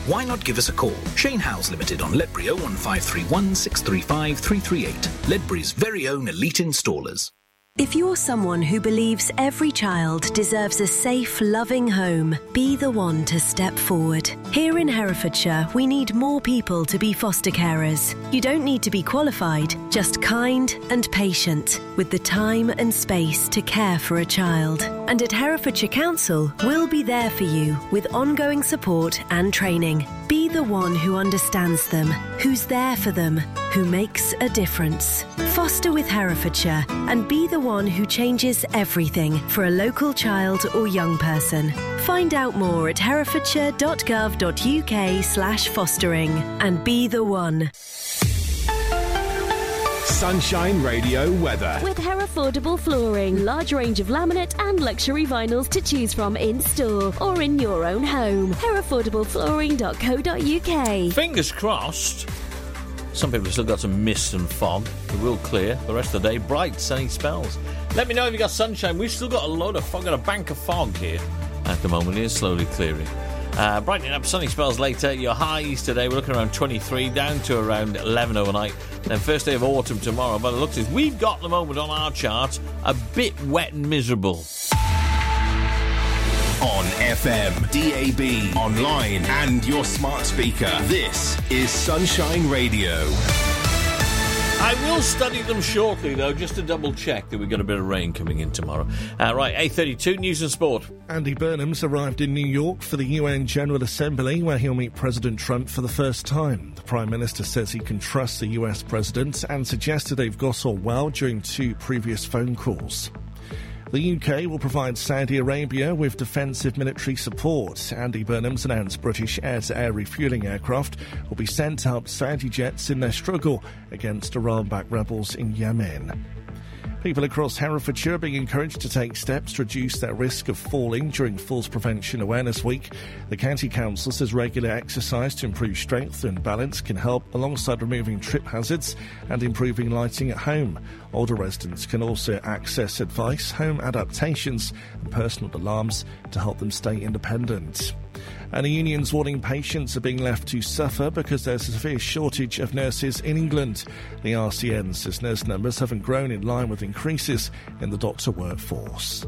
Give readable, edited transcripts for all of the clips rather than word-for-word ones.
Why not give us a call? Shane Howes Limited on Ledbury 01531 635 338. Ledbury's very own elite installers. If you're someone who believes every child deserves a safe, loving home, be the one to step forward. Here in Herefordshire, we need more people to be foster carers. You don't need to be qualified, just kind and patient, with the time and space to care for a child. And at Herefordshire Council, we'll be there for you with ongoing support and training. Be the one who understands them, who's there for them, who makes a difference. Foster with Herefordshire and be the one who changes everything for a local child or young person. Find out more at herefordshire.gov.uk/fostering and be the one. Sunshine Radio weather. With Herefordable Flooring, large range of laminate and luxury vinyls to choose from in store or in your own home. Herefordableflooring.co.uk. Fingers crossed. Some people have still got some mist and fog. It will clear the rest of the day. Bright, sunny spells. Let me know if you got sunshine. We've still got a load of fog, got a bank of fog here at the moment. It is slowly clearing. Brightening up, sunny spells later. Your highs today, we're looking around 23, down to around 11 overnight. Then first day of autumn tomorrow. By the looks of it, we've got the moment on our charts a bit wet and miserable. On FM, DAB, online and your smart speaker. This is Sunshine Radio. I will study them shortly, though, just to double-check that we've got a bit of rain coming in tomorrow. Right, 8:32, News and Sport. Andy Burnham's arrived in New York for the UN General Assembly, where he'll meet President Trump for the first time. The Prime Minister says he can trust the US President and suggested they've got on well during 2 previous phone calls. The UK will provide Saudi Arabia with defensive military support. Andy Burnham's announced British air-to-air refuelling aircraft will be sent to help Saudi jets in their struggle against Iran-backed rebels in Yemen. People across Herefordshire are being encouraged to take steps to reduce their risk of falling during Falls Prevention Awareness Week. The County Council says regular exercise to improve strength and balance can help alongside removing trip hazards and improving lighting at home. Older residents can also access advice, home adaptations and personal alarms to help them stay independent. And the union's warning patients are being left to suffer because there's a severe shortage of nurses in England. The RCN says nurse numbers haven't grown in line with increases in the doctor workforce.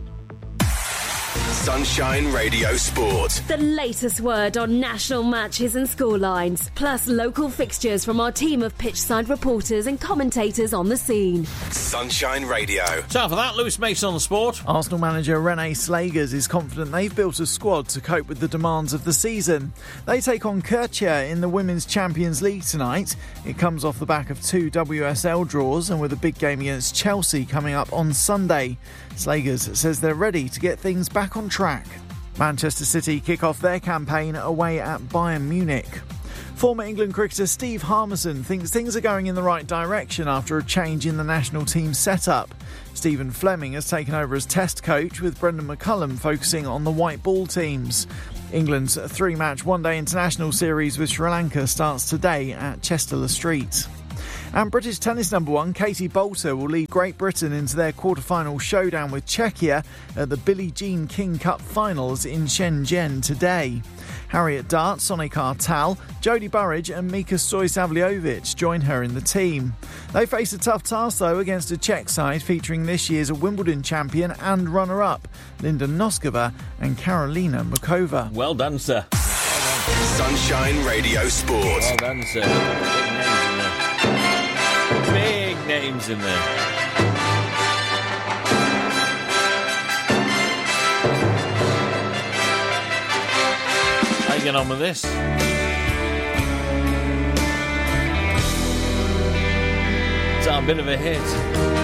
Sunshine Radio Sport. The latest word on national matches and scorelines, plus local fixtures from our team of pitchside reporters and commentators on the scene. Sunshine Radio. So for that, Lewis Mason on the sport. Arsenal manager Rene Slagers is confident they've built a squad to cope with the demands of the season. They take on Kirchner in the Women's Champions League tonight. It comes off the back of 2 WSL draws and with a big game against Chelsea coming up on Sunday. Slagers says they're ready to get things back on track. Manchester City kick off their campaign away at Bayern Munich. Former England cricketer Steve Harmison thinks things are going in the right direction after a change in the national team setup. Stephen Fleming has taken over as test coach, with Brendan McCullum focusing on the white ball teams. England's 3-match one-day international series with Sri Lanka starts today at Chester Street. And British tennis number 1 Katie Boulter will lead Great Britain into their quarter-final showdown with Czechia at the Billie Jean King Cup finals in Shenzhen today. Harriet Dart, Sonika Tal, Jodie Burrage and Mika Stojsavljevic join her in the team. They face a tough task though against a Czech side featuring this year's Wimbledon champion and runner-up Linda Noskova and Karolina Mukova. Well done, sir. Sunshine Radio Sport. Well done, sir. Big names in there. How you get on with this? It's a bit of a hit.